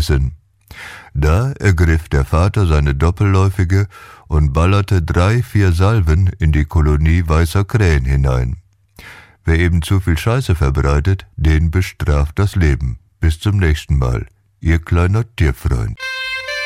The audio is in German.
gebissen. Da ergriff der Vater seine Doppelläufige und ballerte 3, 4 Salven in die Kolonie weißer Krähen hinein. Wer eben zu viel Scheiße verbreitet, den bestraft das Leben. Bis zum nächsten Mal, Ihr kleiner Tierfreund.